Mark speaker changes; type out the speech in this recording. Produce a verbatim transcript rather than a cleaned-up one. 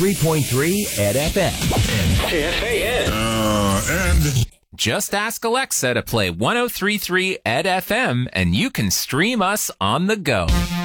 Speaker 1: three point three Ed F M.
Speaker 2: F A N.
Speaker 3: Uh, and...
Speaker 4: Just ask Alexa to play one oh three point three Ed F M, and you can stream us on the go.